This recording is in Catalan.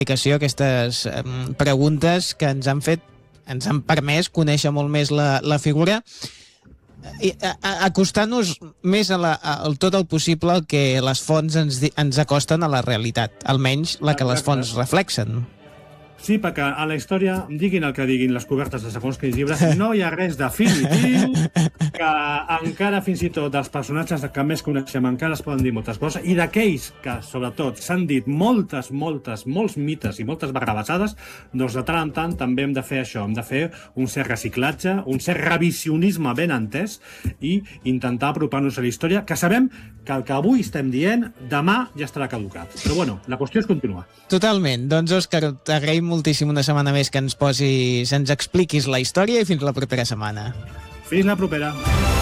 aquestes preguntes que ens han fet, ens han permès conèixer molt més la figura i acostar-nos més al tot el possible el que les fonts ens acosten a la realitat, almenys la que les fonts reflexen. Sí, perquè a la història, diguin el que diguin les cobertes de segons quins llibres, no hi ha res definitiu, que encara fins i tot dels personatges que més coneixem encara es poden dir moltes coses, i d'aquells que, sobretot, s'han dit molts mites i moltes barrabassades, doncs de tant en tant també hem de fer això, hem de fer un cert reciclatge, un cert revisionisme ben entès i intentar apropar-nos a la història, que sabem que el que avui estem dient, demà ja estarà caducat. Però bueno, la qüestió és continuar. Totalment. Doncs, Òscar, t'agraïm moltíssim una setmana més que ens expliquis la història i fins la propera setmana. Fins la propera.